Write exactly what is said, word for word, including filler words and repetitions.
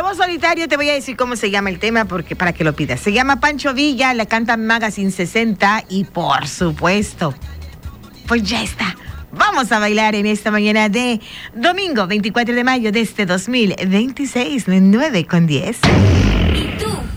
Lobo Solitario, te voy a decir cómo se llama el tema porque para que lo pidas. Se llama Pancho Villa, la canta Magazine sesenta y por supuesto, pues ya está. Vamos a bailar en esta mañana de domingo veinticuatro de mayo de este dos mil veintiséis, nueve con diez. ¿Y tú?